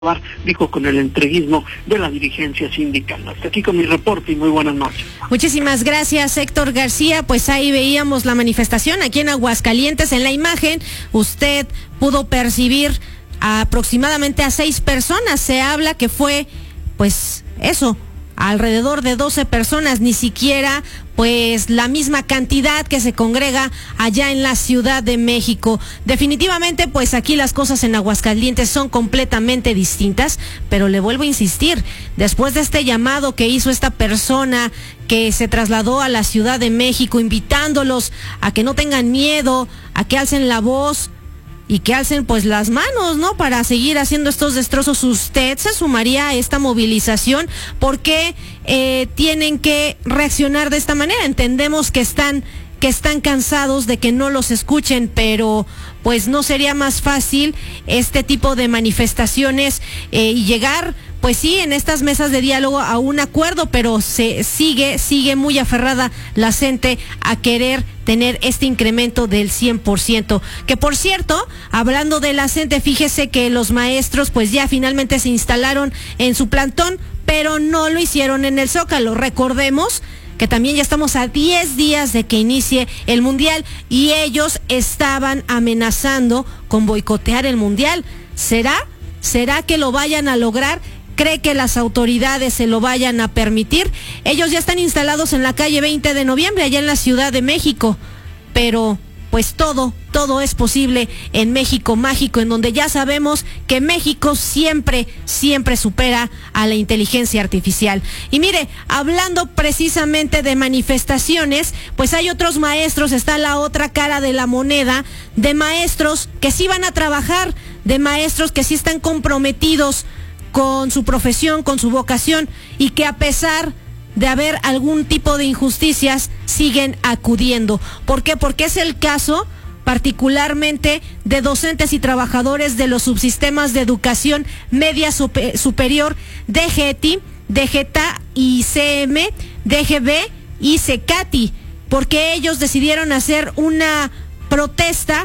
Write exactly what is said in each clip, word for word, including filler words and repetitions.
dijo con el entreguismo de la dirigencia sindical. Hasta aquí con mi reporte y muy buenas noches. Muchísimas gracias, Héctor García. Pues ahí veíamos la manifestación aquí en Aguascalientes. En la imagen usted pudo percibir a aproximadamente a seis personas. Se habla que fue, pues eso, alrededor de doce personas, ni siquiera pues la misma cantidad que se congrega allá en la Ciudad de México. Definitivamente pues aquí las cosas en Aguascalientes son completamente distintas, pero le vuelvo a insistir, después de este llamado que hizo esta persona que se trasladó a la Ciudad de México invitándolos a que no tengan miedo, a que alcen la voz y que alcen pues las manos, ¿no? Para seguir haciendo estos destrozos. ¿Usted se sumaría a esta movilización? ¿Por qué eh, tienen que reaccionar de esta manera? Entendemos que están que están cansados de que no los escuchen, pero pues no sería más fácil este tipo de manifestaciones eh, y llegar, pues sí, en estas mesas de diálogo a un acuerdo, pero se sigue, sigue muy aferrada la gente a querer tener este incremento del cien por ciento. Que por cierto, hablando de la gente, fíjese que los maestros pues ya finalmente se instalaron en su plantón, pero no lo hicieron en el Zócalo. Recordemos que también ya estamos a diez días de que inicie el Mundial y ellos estaban amenazando con boicotear el Mundial. ¿Será? ¿Será que lo vayan a lograr? ¿Cree que las autoridades se lo vayan a permitir? Ellos ya están instalados en la calle veinte de noviembre, allá en la Ciudad de México, pero pues todo, todo es posible en México Mágico, en donde ya sabemos que México siempre, siempre supera a la inteligencia artificial. Y mire, hablando precisamente de manifestaciones, pues hay otros maestros, está la otra cara de la moneda, de maestros que sí van a trabajar, de maestros que sí están comprometidos con su profesión, con su vocación, y que a pesar de haber algún tipo de injusticias, siguen acudiendo. ¿Por qué? Porque es el caso particularmente de docentes y trabajadores de los subsistemas de educación media super, superior de G E T I, de G E T A y C M, de G B y CECATI, porque ellos decidieron hacer una protesta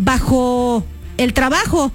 bajo el trabajo,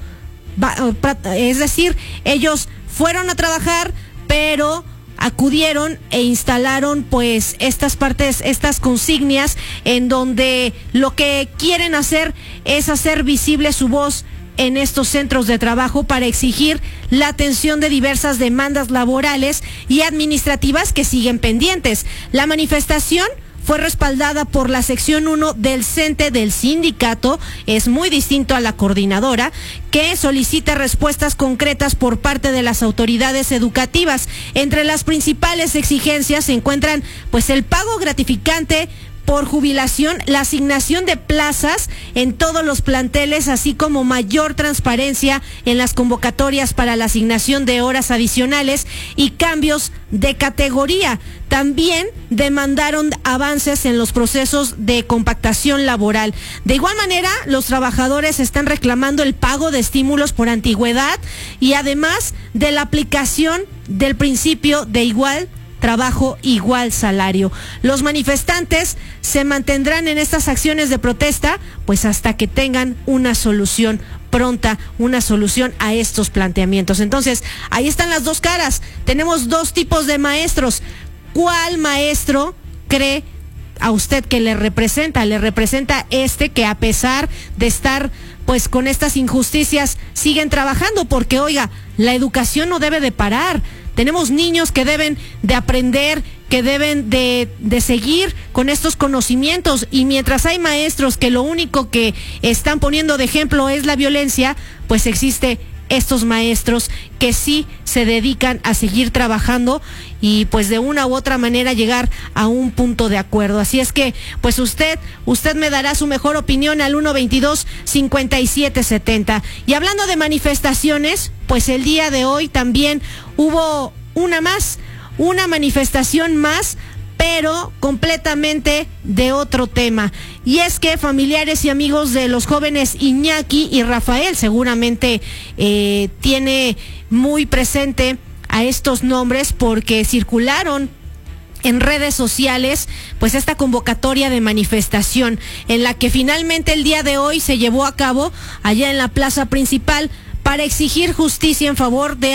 es decir, ellos fueron a trabajar, pero acudieron e instalaron pues estas partes, estas consignias en donde lo que quieren hacer es hacer visible su voz en estos centros de trabajo para exigir la atención de diversas demandas laborales y administrativas que siguen pendientes. La manifestación fue respaldada por la sección uno del CENTE del sindicato, es muy distinto a la coordinadora, que solicita respuestas concretas por parte de las autoridades educativas. Entre las principales exigencias se encuentran pues el pago gratificante por jubilación, la asignación de plazas en todos los planteles, así como mayor transparencia en las convocatorias para la asignación de horas adicionales y cambios de categoría. También demandaron avances en los procesos de compactación laboral. De igual manera, los trabajadores están reclamando el pago de estímulos por antigüedad y además de la aplicación del principio de igual trabajo, igual salario. Los manifestantes se mantendrán en estas acciones de protesta pues hasta que tengan una solución pronta, una solución a estos planteamientos. Entonces, ahí están las dos caras. Tenemos dos tipos de maestros. ¿Cuál maestro cree a usted que le representa? Le representa este que a pesar de estar pues con estas injusticias siguen trabajando, porque oiga, la educación no debe de parar. Tenemos niños que deben de aprender, que deben de, de seguir con estos conocimientos, y mientras hay maestros que lo único que están poniendo de ejemplo es la violencia, pues existe estos maestros que sí se dedican a seguir trabajando y pues de una u otra manera llegar a un punto de acuerdo. Así es que pues usted, usted me dará su mejor opinión al uno veintidós cincuenta y siete setenta. Y hablando de manifestaciones, pues el día de hoy también hubo una más, una manifestación más, pero completamente de otro tema. Y es que familiares y amigos de los jóvenes Iñaki y Rafael, seguramente eh, tiene muy presente a estos nombres porque circularon en redes sociales pues esta convocatoria de manifestación en la que finalmente el día de hoy se llevó a cabo allá en la plaza principal para exigir justicia en favor de